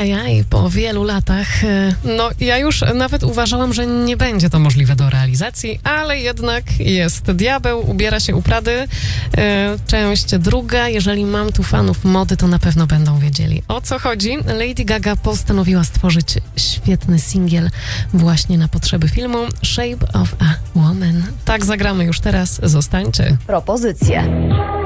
Ajajaj, po wielu latach, no ja już nawet uważałam, że nie będzie to możliwe do realizacji, ale jednak jest. Diabeł ubiera się u Prady, część druga. Jeżeli mam tu fanów mody, to na pewno będą wiedzieli, o co chodzi. Lady Gaga postanowiła stworzyć świetny singiel właśnie na potrzeby filmu Shape of a Woman. Tak zagramy już teraz, zostańcie. Propozycje.